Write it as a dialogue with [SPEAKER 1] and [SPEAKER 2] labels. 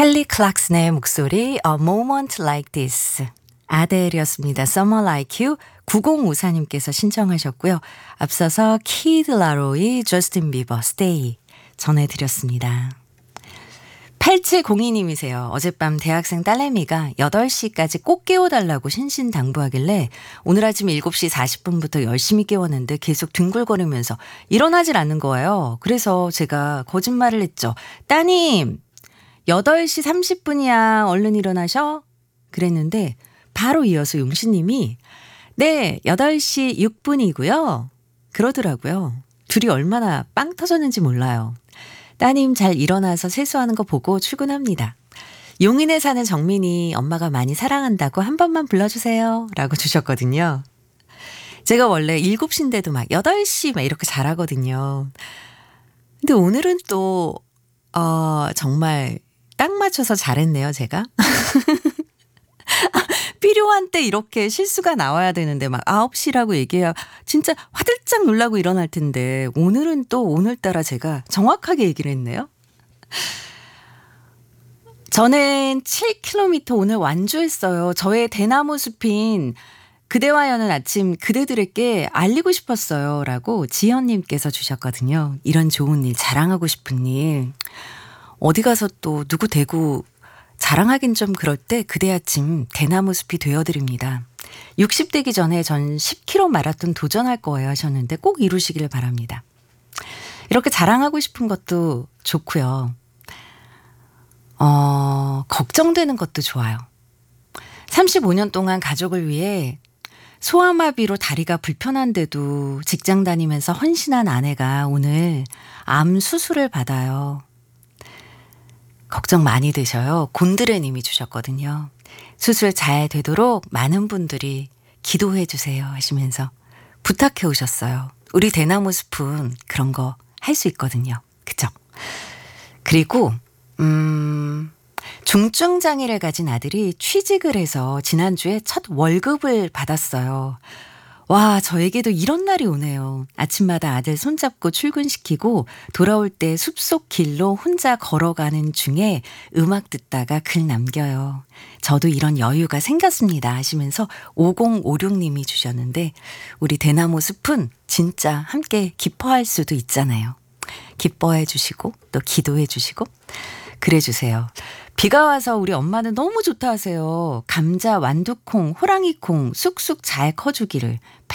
[SPEAKER 1] 켈리 클락슨의 목소리 A Moment Like This 아델이었습니다. Summer Like You 9054님께서 신청하셨고요. 앞서서 키드 라로이 저스틴 비버 Stay 전해드렸습니다. 8702님이세요. 어젯밤 대학생 딸내미가 8시까지 꼭 깨워달라고 신신당부하길래 오늘 아침 7시 40분부터 열심히 깨웠는데 계속 뒹굴거리면서 일어나질 않는 거예요. 그래서 제가 거짓말을 했죠. 따님 8시 30분이야. 얼른 일어나셔. 그랬는데 바로 이어서 용신님이 네 8시 6분이고요. 그러더라고요. 둘이 얼마나 빵 터졌는지 몰라요. 따님 잘 일어나서 세수하는 거 보고 출근합니다. 용인에 사는 정민이 엄마가 많이 사랑한다고 한 번만 불러주세요. 라고 주셨거든요. 제가 원래 7시인데도 막 8시 막 이렇게 잘하거든요. 근데 오늘은 또 정말 딱 맞춰서 잘했네요, 제가. 필요한 때 이렇게 실수가 나와야 되는데 막 9시라고 얘기해야 진짜 화들짝 놀라고 일어날 텐데 오늘은 또 오늘따라 제가 정확하게 얘기를 했네요. 저는 7km 오늘 완주했어요. 저의 대나무 숲인 그대와 여는 아침 그대들에게 알리고 싶었어요. 라고 지연님께서 주셨거든요. 이런 좋은 일, 자랑하고 싶은 일. 어디 가서 또 누구 대고 자랑하긴 좀 그럴 때 그대 아침 대나무 숲이 되어드립니다. 60 되기 전에 전 10km 마라톤 도전할 거예요 하셨는데 꼭 이루시길 바랍니다. 이렇게 자랑하고 싶은 것도 좋고요. 걱정되는 것도 좋아요. 35년 동안 가족을 위해 소아마비로 다리가 불편한데도 직장 다니면서 헌신한 아내가 오늘 암 수술을 받아요. 걱정 많이 되셔요. 곤드레 님이 주셨거든요. 수술 잘 되도록 많은 분들이 기도해 주세요 하시면서 부탁해 오셨어요. 우리 대나무 숲은 그런 거 할 수 있거든요. 그죠? 그리고 중증장애를 가진 아들이 취직을 해서 지난주에 첫 월급을 받았어요. 와, 저에게도 이런 날이 오네요. 아침마다 아들 손잡고 출근시키고 돌아올 때 숲속 길로 혼자 걸어가는 중에 음악 듣다가 글 남겨요. 저도 이런 여유가 생겼습니다 하시면서 5056님이 주셨는데 우리 대나무 숲은 진짜 함께 기뻐할 수도 있잖아요. 기뻐해 주시고 또 기도해 주시고 그래 주세요. 비가 와서 우리 엄마는 너무 좋다 하세요. 감자, 완두콩, 호랑이콩 쑥쑥 잘 커주기를